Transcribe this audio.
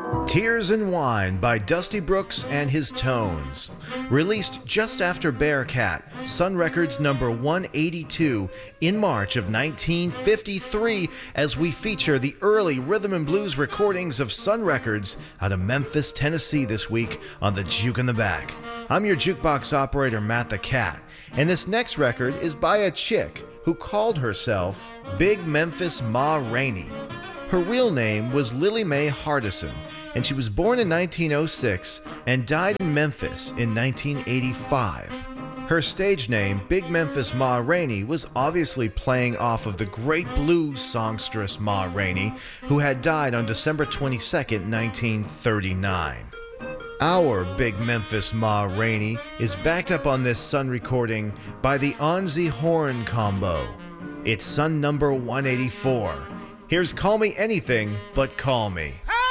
Tears and Wine by Dusty Brooks and His Tones. Released just after Bearcat, Sun Records number 182 in March of 1953, as we feature the early rhythm and blues recordings of Sun Records out of Memphis, Tennessee this week on the Juke in the Back. I'm your jukebox operator, Matt the Cat, and this next record is by a chick who called herself Big Memphis Ma Rainey. Her real name was Lily Mae Hardison, and she was born in 1906 and died in Memphis in 1985. Her stage name, Big Memphis Ma Rainey, was obviously playing off of the great blues songstress Ma Rainey, who had died on December 22, 1939. Our Big Memphis Ma Rainey is backed up on this Sun recording by the Onzie Horn Combo. It's Sun number 184. Here's Call Me Anything But Call Me.